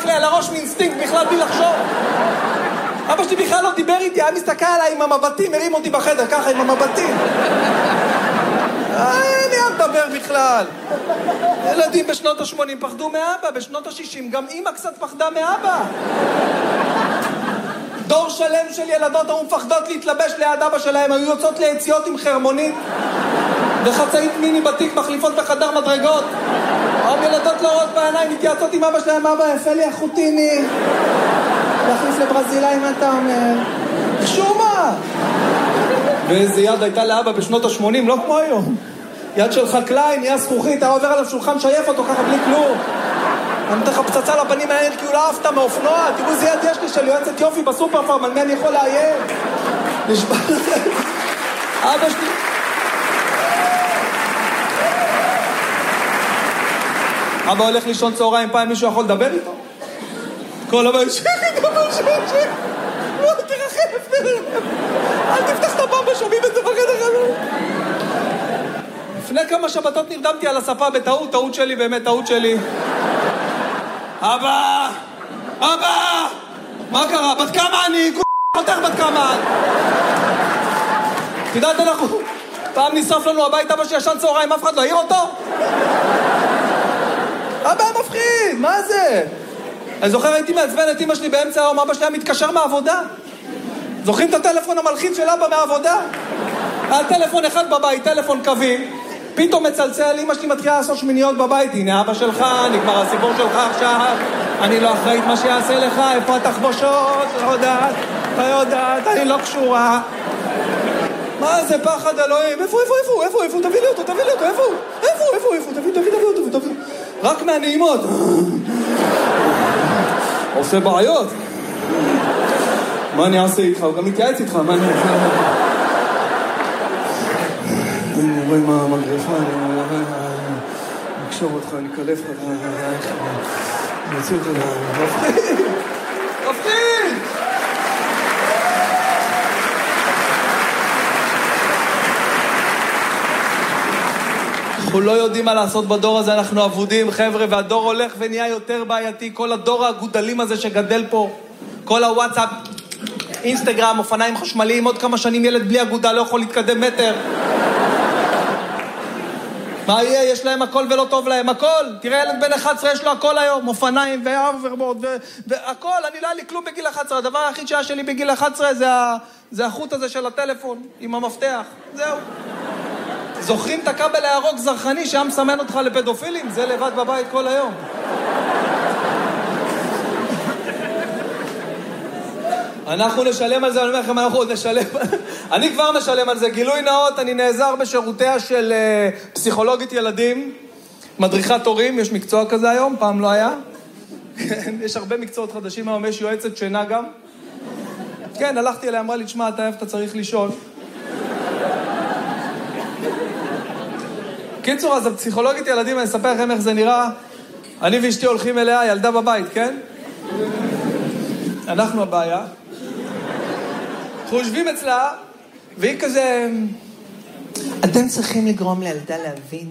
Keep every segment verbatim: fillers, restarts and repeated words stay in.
לי על הראש מאינסטינקט בכלל בלי לחשוב. אבא שלי בכלל לא דיבר איתי, היה מסתכל עליי עם המבטים, הרים אותי בחדר, ככה עם המבטים. אין לי לדבר בכלל. ילדים בשנות ה-שמונים פחדו מאבא, בשנות ה-שישים גם אמא קצת פחדה מאבא. דור שלם של ילדות היו מפחדות להתלבש ליד אבא שלהם, היו יוצאות ליציאות עם חרמונית וחצאית מיני בתיק מחליפות בחדר מדרגות. היום ילדות לא רואות בעיניים, מתייעצות עם אבא שלהם, אבא יפה לי החוטיני להחליף לברזילאי, מה אתה אומר? שומה! ואיזה יד הייתה לאבא בשנות ה-שמונים, לא כמו היום. יד של חקלאי, נהיה זכוכית, היה עובר עליו שולחן, שייף אותו ככה בלי כלום. אני נותן לך פצצה לפנים מהעיר, כי הוא לא אהבת מאופנוע. תראו איזה יד יש לי של יועצת יופי בסופר פארם, על מי אני יכול לאיים? נשבע לכם. אבא שלי... אבא הולך לישון צהריים, פעם מישהו יכול לדבר איתו? כל אבא יושב, דבר שיושב. לא, תרחף, תרחף. אל תפתח את הבמבה, שומעים את זה בחדר חלום. לפני כמה שבתות נרדמתי על הספה בטעות, טעות שלי, באמת טעות שלי. אבא! אבא! מה קרה? בת כמה אני? פותח בת כמה? תדעת אנחנו... פעם נשרף לנו הבית, אבא שישן צהריים, אף אחד לא העיר אותו? אבא מפחיד, מה זה? אני זוכר, הייתי מעצבן את אמא שלי באמצע היום, אבא שלי היה מתקשר מהעבודה. זוכרים את הטלפון המלחיץ של אבא מהעבודה? היה טלפון אחד בבית, טלפון קווי, פתאום מצלצל, אמא שלי מתחילה לעשות שמיניות בבית, הנה אבא שלך, נגמר הסיפור שלך עכשיו, אני לא אחראית מה שיעשה לך, איפה התחבושות, לא יודעת, לא יודעת, אני לא קשורה. מה זה פחד אלוהים? איפה, איפה, איפה, איפה, איפה, תביא לי אותו, תביא לי אותו, איפה, איפה, איפה, איפה, תביא, תביא, תביא אותו, תביא. רק מהנעימות. עושה בעיות. מה אני אעשה איתך? הוא גם מתייעץ איתך, מה אני אעשה? אני רואה מה המגרפה, אני אקשור אותך, אני אקלף לך, אני אוציא אותך, מפחיד! מפחיד! אנחנו לא יודעים מה לעשות בדור הזה, אנחנו עבודים, חבר'ה, והדור הולך ונהיה יותר בעייתי, כל הדור הגודלים הזה שגדל פה, כל הוואטסאפ, אינסטגרם, אופניים חשמליים, עוד כמה שנים ילד בלי אגודה לא יכול להתקדם מטר. מה יהיה? יש להם הכל ולא טוב להם, הכל. תראה, ילד בן אחת עשרה יש לו הכל היום, אופניים ואוברבורד והכל. אני לא היה לי כלום בגיל אחת עשרה, הדבר היחיד שהיה שלי בגיל אחת עשרה זה, ה... זה החוט הזה של הטלפון עם המפתח, זהו. זוכרים את הכבל הירוק זרחני שהיה מסמן אותך לפדופילים? זה לבד בבית כל היום. אנחנו נשלם על זה, אני אומר לכם, אנחנו עוד נשלם. אני כבר משלם על זה. גילוי נאות, אני נעזר בשירותיה של uh, פסיכולוגית ילדים, מדריכת הורים, יש מקצוע כזה היום, פעם לא היה. יש הרבה מקצועות חדשים היום, יש יועצת שינה גם. כן, הלכתי אליה, אמרה לי, תשמע, אתה אוהב, אתה צריך לישון. קיצור, אז הפסיכולוגית ילדים, אני אספר לכם איך זה נראה. אני ואשתי הולכים אליה, ילדה בבית, כן? אנחנו הבעיה. אנחנו יושבים אצלה, והיא כזה... אתם צריכים לגרום לילדה להבין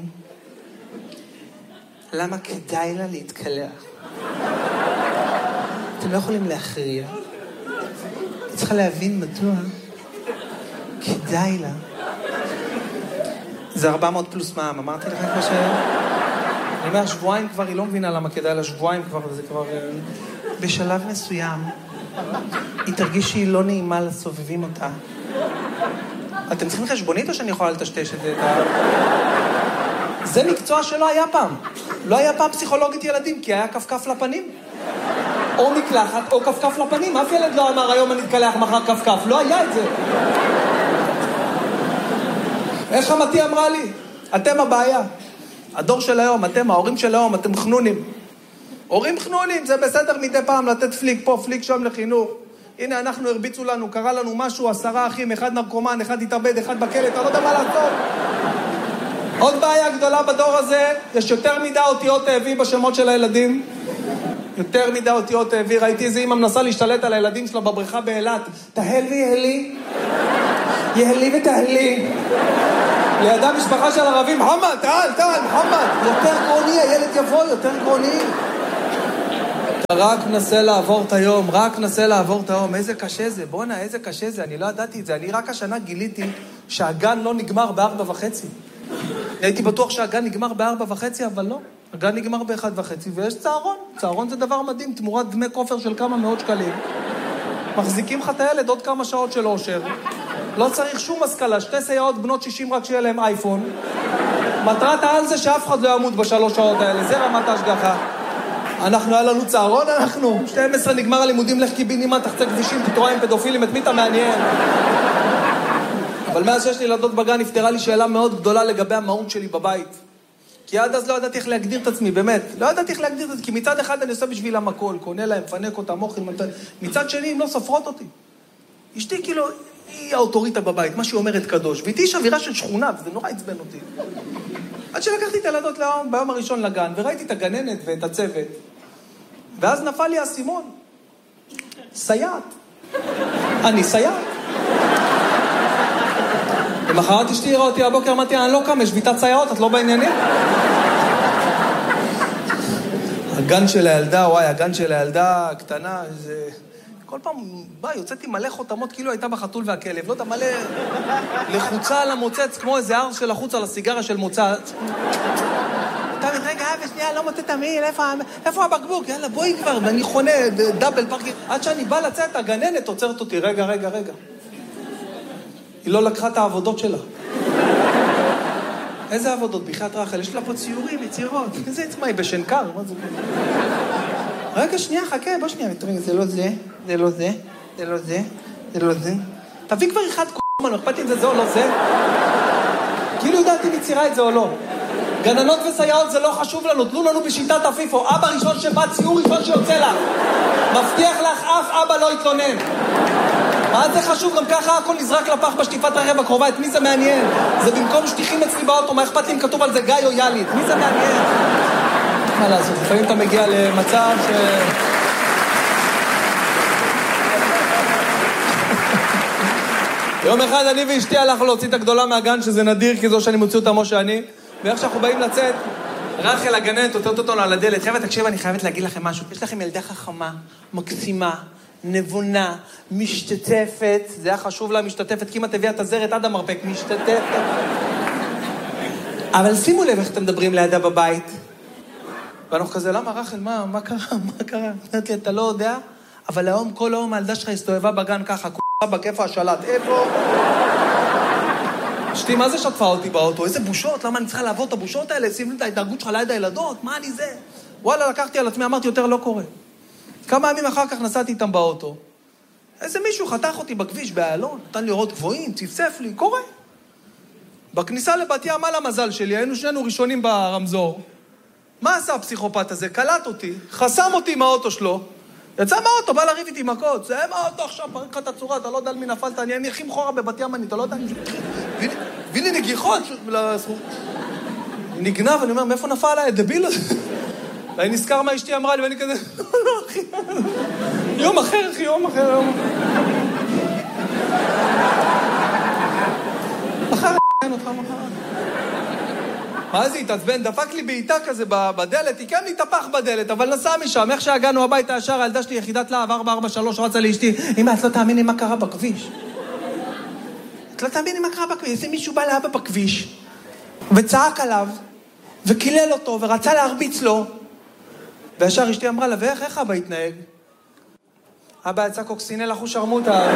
למה כדאי לה להתקלח. אתם לא יכולים להכריע. היא צריכה להבין מדוע כדאי לה. זה ארבע מאות פלוס מע"מ, אמרתי לכם כמו ש... אני אומר, שבועיים כבר, היא לא מבינה למה כדאי לה, שבועיים כבר, זה כבר... בשלב מסוים, היא תרגיש שהיא לא נעימה לסובבים אותה. אתם צריכים חשבונית או שאני יכולה לטשטש את זה? זה מקצוע שלא היה פעם. לא היה פעם פסיכולוגית ילדים, כי היה כפכף לפנים. או מקלחת או כפכף לפנים. אף ילד לא אמר, היום אני אתקלח מחר כפכף. לא היה את זה. איך חמתי אמרה לי? אתם הבעיה. הדור של היום, אתם, ההורים של היום, אתם חנונים. הורים חנונים, זה בסדר מדי פעם לתת פליק פה, פליק שם לחינוך. הנה, אנחנו הרביצו לנו, קרה לנו משהו, עשרה אחים, אחד נרקומן, אחד התאבד, אחד בכלא, אתה לא יודע מה לעשות. עוד בעיה גדולה בדור הזה, יש יותר מדי אותיות האבי בשמות של הילדים. יותר מדי אותיות האבי, ראיתי איזה אמא מנסה להשתלט על הילדים שלה בבריכה באילת. תהל ויהלי, יהלי ותהלי. לידה משפחה של ערבים, חמד, תהל, תהל, חמד. יותר גרוני, הילד יבוא, יותר גרוני. רק נסה לעבור את היום, רק נסה לעבור את היום. איזה קשה זה, בוא'נה, איזה קשה זה, אני לא ידעתי את זה. אני רק השנה גיליתי שהגן לא נגמר בארבע וחצי. הייתי בטוח שהגן נגמר בארבע וחצי, אבל לא. הגן נגמר באחד וחצי, ויש צהרון. צהרון זה דבר מדהים, תמורת דמי כופר של כמה מאות שקלים. מחזיקים לך את הילד עוד כמה שעות של אושר. לא צריך שום השכלה, שתי סייעות בנות שישים רק שיהיה להם אייפון. מטרת העל זה שאף אחד לא ימות בשלוש שעות האלה, זה רמת ההשגחה. אנחנו, היה לנו צהרון, אנחנו. שתים עשרה נגמר הלימודים, לך קיבינימה, תחצה כבישים, תתראה עם פדופילים, את מי אתה מעניין? אבל מאז שיש לי ילדות בגן, נפתרה לי שאלה מאוד גדולה לגבי המהות שלי בבית. כי עד אז לא ידעתי איך להגדיר את עצמי, באמת. לא ידעתי איך להגדיר את עצמי, כי מצד אחד אני עושה בשבילם הכל, קונה להם, פנק אותם, אוכל, מצד שני, הם לא סופרות אותי. אשתי כאילו, היא האוטוריטה בבית, מה שהיא אומרת קדוש, ואיתי יש אווירה של שכונה, וזה נורא עצבן אותי. עד שלקחתי את הילדות ליום, ביום הראשון לגן, וראיתי את הגננת ואת הצוות, ואז נפל לי הסימון. סייעת. אני סייעת. למחרת אשתי הראה אותי הבוקר, אמרתי, אני לא קם, יש שביתת סייעות, את לא בעניינים? הגן של הילדה, וואי, הגן של הילדה הקטנה, זה... כל פעם, בא, יוצאתי מלא חותמות, כאילו הייתה בחתול והכלב, לא יודע, מלא לחוצה על המוצץ, כמו איזה ארס של החוץ על הסיגרה של מוצץ. אתה אומר, רגע, אבא, שנייה, לא מוצא תמיל, איפה הבקבוק? יאללה, בואי כבר, ואני חונה, דאבל פארקינג. עד שאני בא לצאת, הגננת עוצרת אותי, רגע, רגע, רגע. היא לא לקחה את העבודות שלה. איזה עבודות? בחיית רחל, יש לה פה ציורים, יצירות. איזה עצמה, היא בשנקר, מה זה? רגע, שנייה, חכה, בוא שנייה. זה לא זה, זה לא זה, זה לא זה, זה לא זה. תביא כבר אחד קומה, לא אכפת אם זה זה או לא זה. כאילו יודעתי מצירה את זה או לא. גננות וסייעות זה לא חשוב לנו, תנו לנו בשיטת הפיפו. אבא ראשון שבא, ציור ראשון שיוצא לך. מבטיח לך, אף אבא לא יתלונן. מה זה חשוב? גם ככה הכל נזרק לפח בשטיפת רכב הקרובה, את מי זה מעניין? זה במקום שטיחים אצלי באוטו, מה אכפת לי אם כתוב על זה גיא או יאלי? את מי זה מעניין? מה לעשות? לפעמים אתה מגיע למצב ש... יום אחד אני ואשתי הלכנו להוציא את הגדולה מהגן, שזה נדיר, כי זו שאני מוציא אותה כמו שאני, ואיך שאנחנו באים לצאת, רחל הגננת עוטרת אותנו על הדלת. חבר'ה, תקשיב, אני חייבת להגיד לכם משהו. יש לכם ילדה חכמה, מקסימה, נבונה, משתתפת, זה היה חשוב לה, משתתפת, כמעט הביאה את הזרת עד המרפק, משתתפת. אבל שימו לב איך אתם מדברים לידה בבית. ואנחנו כזה, למה רחל, מה, מה קרה, מה קרה? אמרתי, אתה לא יודע, אבל היום, כל היום הילדה שלך הסתובבה בגן ככה, כולה בכיפה השלט, איפה? אשתי, מה זה שטפה אותי באוטו? איזה בושות, למה אני צריכה לעבור את הבושות האלה? שים לי את ההתנהגות שלך ליד הילדות, מה אני זה? וואלה, לקחתי על עצמי, אמרתי, יותר לא קורה. כמה ימים אחר כך נסעתי איתם באוטו. איזה מישהו חתך אותי בכביש באלון, נתן לי אורות גבוהים, צפצף לי, קורה. בכניסה לבת ים, על המזל שלי, היינו שנינו ראשונים ברמזור. מה עשה הפסיכופת הזה? קלט אותי, חסם אותי עם האוטו שלו, יצא מהאוטו, בא להריב איתי מכות, זה מהאוטו עכשיו, פרק לך את הצורה, אתה לא יודע על מי נפלת, אני אני הכי מחורה בבת ים, אני, אתה לא יודע, הביא לי נגיחות, נגנב, אני אומר, מאיפה נפל עליי, דביל הזה? ואני נזכר מה אשתי אמרה לי, ואני כזה, לא, לא, אחי, יום אחר, אחי, יום אחר, יום אחר. מחר, אין אותך מחר. מה זה התעצבן? דפק לי בעיטה כזה בדלת, היא כן להתהפך בדלת, אבל נסע משם, איך שהגענו הביתה ישר, הילדה שלי יחידת להב ארבע ארבע שלוש, רצה לאשתי, אמא, את לא תאמיני מה קרה בכביש. את לא תאמיני מה קרה בכביש, איזה מישהו בא לאבא בכביש, וצעק עליו, וקילל אותו, ורצה להרביץ לו, וישר אשתי אמרה לה, ואיך, איך אבא התנהג? אבא יצא קוקסינל אחו שרמוטה.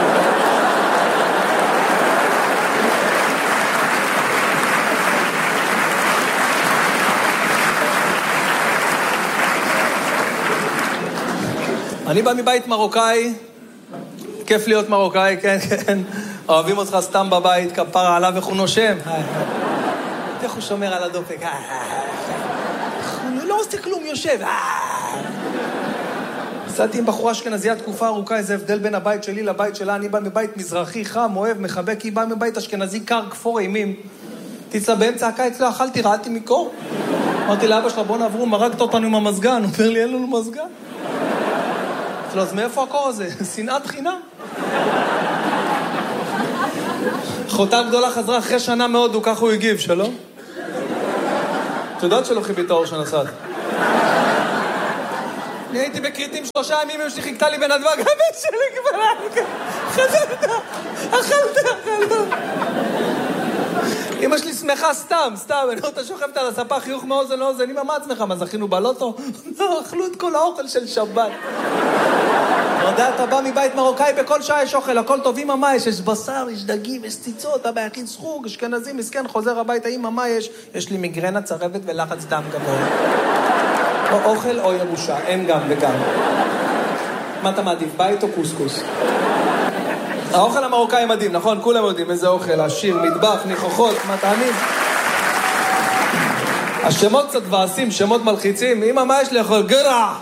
אני בא מבית מרוקאי, כיף להיות מרוקאי, כן, כן. אוהבים אותך סתם בבית, כפרה עליו איך הוא נושם. איך הוא שומר על הדופק. הוא לא עושה כלום, יושב. עשיתי עם בחורה אשכנזייה תקופה ארוכה, איזה הבדל בין הבית שלי לבית שלה. אני בא מבית מזרחי, חם, אוהב, מחבק, היא באה מבית אשכנזי, קר, כפור אימים. תצלה באמצע הקיץ, לא אכלתי, רעדתי מקור. אמרתי לאבא שלה, בוא נעברו, מרקת אותנו עם המזגן. הוא אומר לי, אין לנו מזגן. לא, אז מאיפה הקור הזה? שנאת חינם. אחותה גדולה חזרה אחרי שנה מאוד, הוא ככה הוא הגיב, שלום? את יודעת שלא חיבי את האור שנסעת. אני הייתי בקריטים שלושה ימים, אמא שלי חיכתה לי בנתב"ג, הבן שלי כבר היה, חזרת, אכלת, אכלת. אמא שלי שמחה סתם, סתם, אני רואה אותה שוכבת על הספה, חיוך מאוזן לאוזן, אמא, מה עצמך, מה זכינו בלוטו? לא, אכלו את כל האוכל של שבת. אתה יודע, אתה בא מבית מרוקאי, בכל שעה יש אוכל, הכל טוב, אמא, מה יש? יש בשר, יש דגים, יש ציצות, אבא יכין סחוג, אשכנזי, מסכן, חוזר הביתה, אמא, מה יש? יש לי מיגרנה, צרבת ולחץ דם גבוה. או אוכל או ירושה, אין גם וגם. מה אתה מעדיף, בית או קוסקוס? האוכל המרוקאי מדהים, נכון? כולם יודעים איזה אוכל, עשיר, מטבח, ניחוחות, מטעמים. השמות קצת ועשים, שמות מלחיצים. אמא, מה יש לאכול? גרע!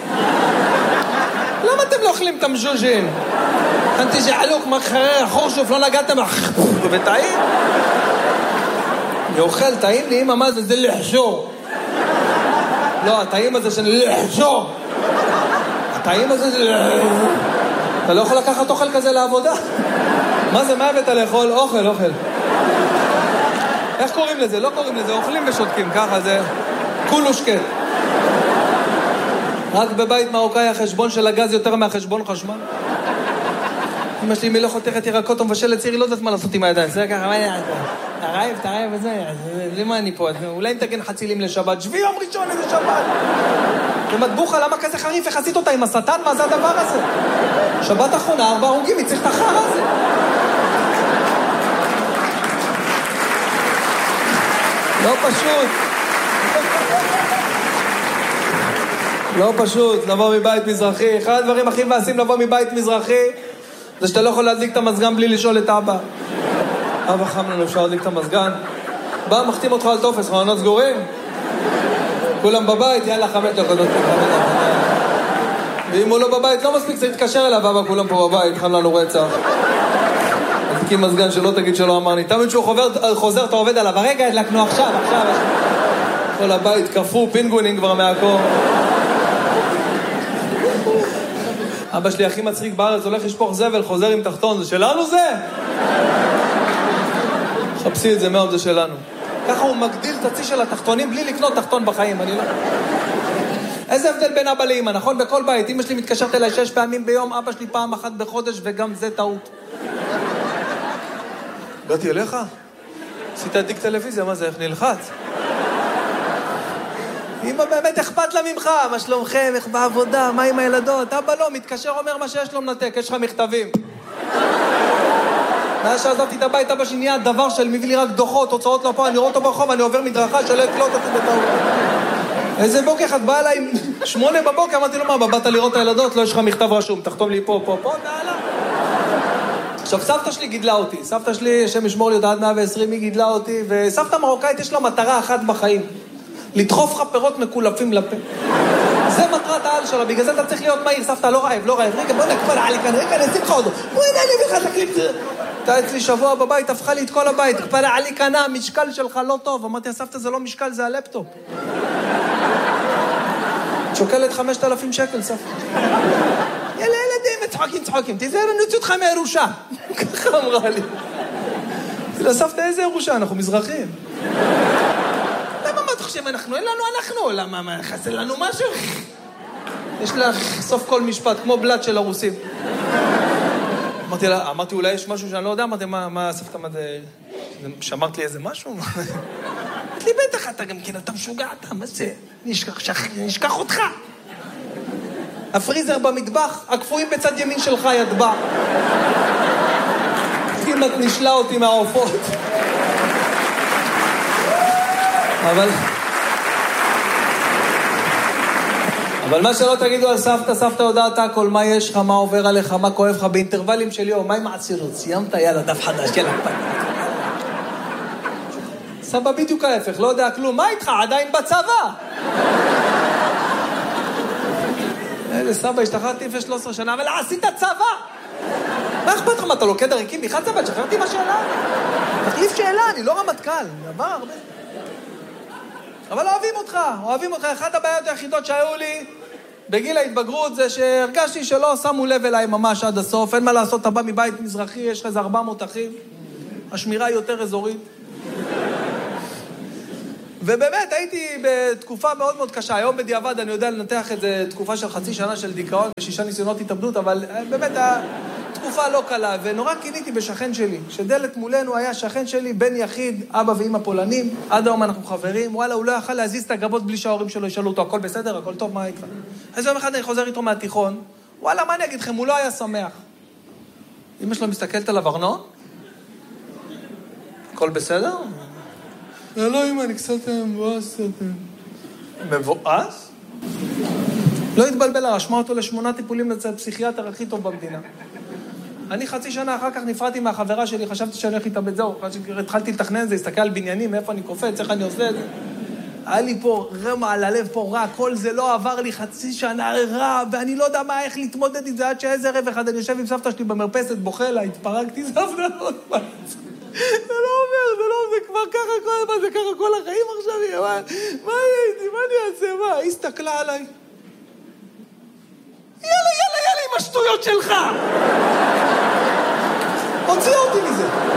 למה אתם לא אוכלים את המז'וז'ין? אנתי ג'עלוק, מחרר, חורשוף, לא נגעתם, וטעים? אני אוכל, טעים לי, אמא, מה זה? זה לחשור. לא, הטעים הזה של לחשור. הטעים הזה זה... אתה לא יכול לקחת אוכל כזה לעבודה? מה זה, מה הבאת לאכול? אוכל, אוכל. איך קוראים לזה? לא קוראים לזה, אוכלים ושותקים, ככה זה... כולו שקט. רק בבית מרוקאי החשבון של הגז יותר מהחשבון חשמל. אמא שלי, מי לא חותכת ירקות ומבשלת צירי, לא יודעת מה לעשות עם הידיים. זה ככה, מה יעד? הרעב, תרעב וזה, למה אני פה? אולי אם תגן חצילים לשבת, שבי יום ראשון איזה שבת. ומטבוחה, למה כזה חריף? איך עשית אותה עם השטן? מה זה הדבר הזה? שבת האחרונה, ארבע הרוגים, היא צריך את החר הזה. לא פשוט. לא פשוט, לבוא מבית מזרחי. אחד הדברים הכי מבאסים לבוא מבית מזרחי, זה שאתה לא יכול להדליק את המזגן בלי לשאול את אבא. אבא, חם לנו, אפשר להדליק את המזגן? בא, מחתים אותך על טופס, חלונות סגורים? כולם בבית, יאללה, חמש דקות. ואם הוא לא בבית, לא מספיק, צריך להתקשר אליו, אבא, כולם פה בבית, חם לנו רצח. תקים מזגן שלא תגיד שלא אמרני. תמיד שהוא חוזר, חוזר, אתה עובד עליו. הרגע, הדלקנו עכשיו, עכשיו. כל הבית קפוא, פינגונים כבר מהקור. אבא שלי הכי מצחיק בארץ, הולך לשפוך זבל, חוזר עם תחתון, זה שלנו זה? חפשי את זה מאוד, זה שלנו. ככה הוא מגדיל את הצי של התחתונים בלי לקנות תחתון בחיים, אני לא... איזה הבדל בין אבא לאמא, נכון? בכל בית, אמא שלי מתקשרת אליי שש פעמים ביום, אבא שלי פעם אחת בחודש, וגם זה טעות. הגעתי אליך? עשית עדיק טלוויזיה, מה זה, איך נלחץ? אמא באמת אכפת לה ממך, מה שלומכם, איך בעבודה, מה עם הילדות? אבא לא, מתקשר אומר מה שיש לו מנתק, יש לך מכתבים. מאז שעזבתי את הבית, אבא שלי נהיה דבר של מביא לי רק דוחות, הוצאות לא פה, אני רואה אותו ברחוב, אני עובר מדרכה שלא יקלוט אותי בטעות. איזה בוקר אחד בא אליי, שמונה בבוקר, אמרתי לו, מה, באת לראות את הילדות? לא, יש לך מכתב רשום, תחתום לי פה, פה, פה, תעלה. עכשיו, סבתא שלי גידלה אותי, סבתא שלי, השם ישמור לי, עד מאה ועשרים, היא גידלה אותי, וסבתא מרוקאית יש לה מטרה אחת בחיים. לדחוף לך פירות מקולפים לפה. זה מטרת העל שלה, בגלל זה אתה צריך להיות מהיר, סבתא, לא רעב, לא רעב, רגע, בוא נקבל עלי כאן, רגע, נשים לך אותו. בואי נעלי בכלל, תקליט. אתה אצלי שבוע בבית, הפכה לי את כל הבית, קפלה עלי כאן, המשקל שלך לא טוב. אמרתי, סבתא, זה לא משקל, זה הלפטופ. שוקלת חמשת אלפים שקל, סבתא. יאללה, ילדים, צחוקים, צחוקים, תיזהר, אני אוציא אותך מהירושה. ככה אמרה לי. סבתא, איזה ירושה? אנחנו מזרחים. אתה חושב, אנחנו, אין לנו אנחנו, למה, מה, חסר לנו משהו? יש לך סוף כל משפט, כמו בלד של הרוסים. אמרתי לה, אמרתי, אולי יש משהו שאני לא יודע, אמרתי, מה, מה, סבתא, מה זה, שמרת לי איזה משהו? אמרתי לי, בטח, אתה גם כן, אתה משוגע, אתה, מה זה? נשכח אותך. הפריזר במטבח, הקפואים בצד ימין שלך ידבע. כמעט נשלה אותי מהעופות. אבל... אבל מה שלא תגידו על סבתא, סבתא יודעת הכל, מה יש לך, מה עובר עליך, מה כואב לך, באינטרוולים של יום, מה עם העצירות? סיימת, יאללה, דף חדש, יאללה. סבא בדיוק ההפך, לא יודע כלום, מה איתך? עדיין בצבא. איזה סבא, השתחררתי לפני שלוש עשרה שנה, אבל עשית צבא. מה אכפת לך, מה אתה לוקד הריקים? בכלל צבא, תשחררתי בשאלה. תחליף שאלה, אני לא רמטכ"ל, עבר הרבה. אבל אוהבים אותך, אוהבים אותך. אחת הבעיות היחידות שהיו לי בגיל ההתבגרות זה שהרגשתי שלא שמו לב אליי ממש עד הסוף. אין מה לעשות, אתה בא מבית מזרחי, יש לך איזה ארבע מאות אחים, השמירה היא יותר אזורית. ובאמת, הייתי בתקופה מאוד מאוד קשה. היום בדיעבד אני יודע לנתח את זה תקופה של חצי שנה של דיכאון ושישה ניסיונות התאבדות, אבל באמת התקופה לא קלה, ונורא קיניתי בשכן שלי, שדלת מולנו היה שכן שלי, בן יחיד, אבא ואמא פולנים, עד היום אנחנו חברים, וואלה, הוא לא יכל להזיז את הגבות בלי שההורים שלו ישאלו אותו, הכל בסדר, הכל טוב, מה איתך? אז יום אחד אני חוזר איתו מהתיכון, וואלה, מה אני אגיד לכם, הוא לא היה שמח. אמא שלו מסתכלת עליו, ארנון? הכל בסדר? לא, אמא, אני קצת מבואס. מבואס? לא התבלבל, רשמה אותו לשמונה טיפולים לצד פסיכיאטר הכי טוב במדינה. אני חצי שנה אחר כך נפרדתי מהחברה שלי, חשבתי שאני הולך להתאבד, זהו, התחלתי לתכנן את זה, הסתכל על בניינים, איפה אני קופץ, איך אני עושה את זה. היה לי פה רמה על הלב, פה רע, כל זה לא עבר לי חצי שנה רע, ואני לא יודע מה, איך להתמודד עם זה, עד שאיזה ערב אחד אני יושב עם סבתא שלי במרפסת, בוכה לה, התפרקתי, סבתא, עוד פעם. זה לא עובר, זה לא עובר, כבר ככה כל, מה זה ככה כל החיים עכשיו, מה, מה אני הייתי, מה אני אעשה, מה? היא הסתכלה עליי. יאללה, יאללה, יאללה, עם השטויות שלך! הוציאה אותי מזה.